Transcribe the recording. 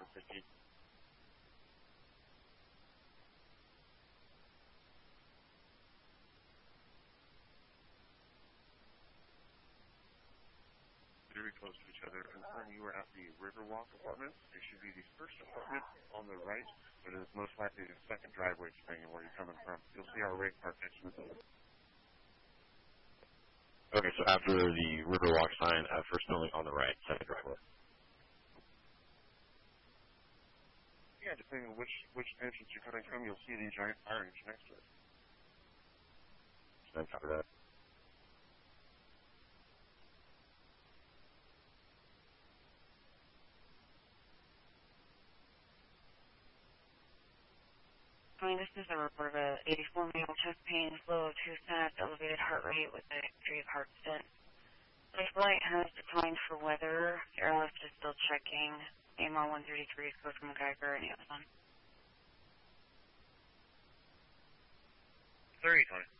150. Very close to each other. Confirm you are at the Riverwalk apartment. It should be the first apartment on the right, but it is most likely the second driveway depending on where you're coming from. You'll see our rate park next to the building. Okay, so after the Riverwalk sign, first building on the right, second driveway. Yeah, depending on which entrance you're coming from, you'll see the giant fire engine next to it. So copy that. This is a report of a 84 male chest pain, flow of 2 cents, elevated heart rate with a history of heart stent. The flight has declined for weather. The airlift is still checking. AMR 133 is code from Geiger and Amazon. 30, 20.